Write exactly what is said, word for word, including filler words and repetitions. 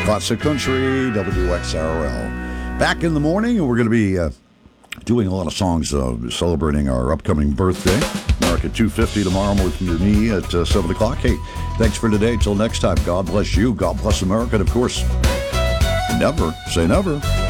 Classic Country, W X R L. Back in the morning, and we're going to be uh, doing a lot of songs uh, celebrating our upcoming birthday. Mark at two fifty tomorrow with me at uh, seven o'clock. Hey, thanks for today. Till next time, God bless you. God bless America. And, of course, never say never.